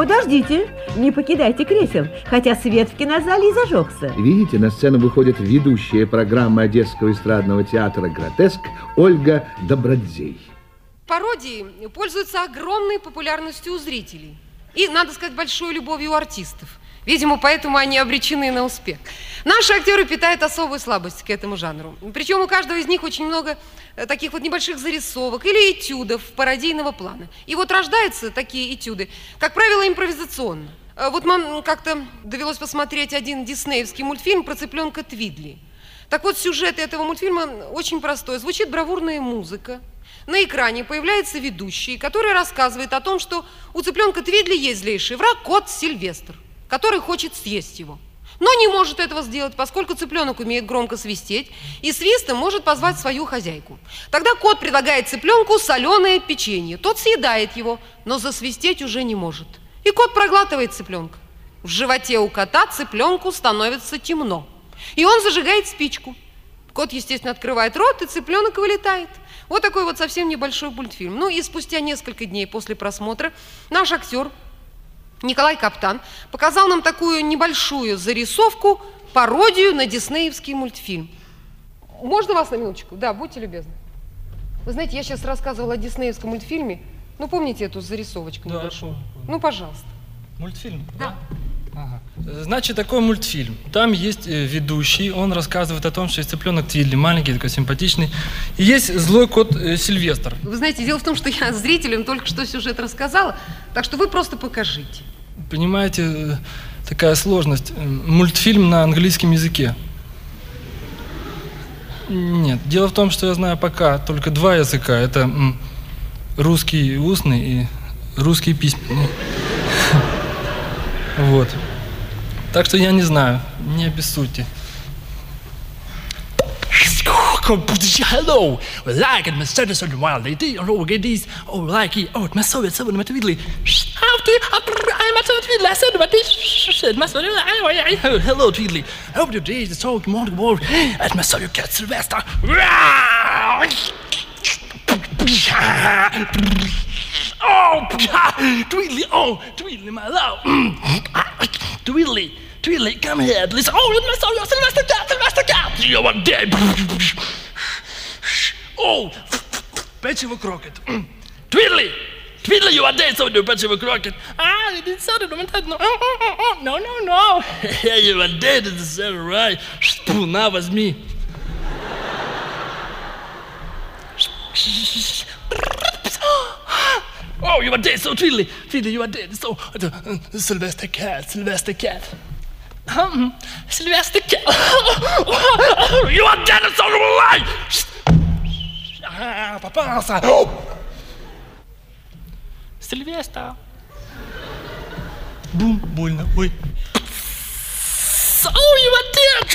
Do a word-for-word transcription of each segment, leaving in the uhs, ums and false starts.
Подождите, не покидайте кресел, хотя свет в кинозале и зажегся. Видите, на сцену выходит ведущая программы Одесского эстрадного театра «Гротеск» Ольга Добродзей. Пародии пользуются огромной популярностью у зрителей и, надо сказать, большой любовью у артистов. Видимо, поэтому они обречены на успех. Наши актеры питают особую слабость к этому жанру. Причем у каждого из них очень много таких вот небольших зарисовок или этюдов пародийного плана. И вот рождаются такие этюды, как правило, импровизационно. Вот нам как-то довелось посмотреть один диснеевский мультфильм про цыпленка Твидли. Так вот, сюжет этого мультфильма очень простой. Звучит бравурная музыка. На экране появляется ведущий, который рассказывает о том, что у цыпленка Твидли есть злейший враг, кот Сильвестр, который хочет съесть его. Но не может этого сделать, поскольку цыпленок умеет громко свистеть и свистом может позвать свою хозяйку. Тогда кот предлагает цыпленку соленое печенье. Тот съедает его, но засвистеть уже не может. И кот проглатывает цыпленка. В животе у кота цыпленку становится темно. И он зажигает спичку. Кот, естественно, открывает рот, и цыпленок вылетает. Вот такой вот совсем небольшой мультфильм. Ну и спустя несколько дней после просмотра наш актер Николай Каптан показал нам такую небольшую зарисовку, пародию на диснеевский мультфильм. Можно вас на минуточку? Да, будьте любезны. Вы знаете, я сейчас рассказывала о диснеевском мультфильме. Ну, помните эту зарисовочку да, небольшую? Ну, пожалуйста. Мультфильм? Да. Ага. Значит, такой мультфильм. Там есть ведущий, он рассказывает о том, что есть цыпленок Твидли, маленький, такой симпатичный. И есть злой кот э, Сильвестр. Вы знаете, дело в том, что я зрителям только что сюжет рассказала, так что вы просто покажите. Понимаете, такая сложность. Мультфильм на английском языке. Нет, дело в том, что я знаю пока только два языка. Это русский устный и русский письменный. Вот. Так что я не знаю, не обессудьте. Hello, like it, Mister Anderson, while they did, oh, get these, oh, like it, oh, my soul, it's over, my Tweedly. I'm a Tweedly, I said, but this, my soul, hello, Tweedly. I hope your days, it's all, come on, come on, at my soul, you cat Sylvester. Oh, Tweedly, oh, Tweedly, my love. Tweedly, Tweedly, come here, please. Oh, it's my soul, you're Sylvester Cat, Sylvester Cat. You are dead. Oh, Печиво Крокет. Tweedly, Tweedly, you are dead, so do Печиво Крокет. Ah, it is so, no, no, no, no. You are dead, it's all right. На, возьми. Oh, you are dead, so Tweedly, Tweedly, you are dead, so uh, uh, Sylvester Cat, Sylvester Cat. Um, Sylvester Cat. You are dead, so you are alive. Ah, Papa, oh. Sylvester. Бум, больно, ой. Oh, you are dead.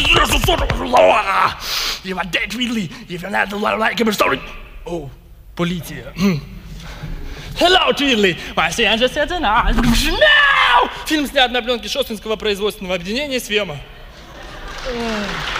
You are dead, Tweedly. If you're not the one like him, sorry. Oh, полиция. Hello, Tweedly! My stranger said no! Фильм снят на пленке Шосткинского производственного объединения «Свема».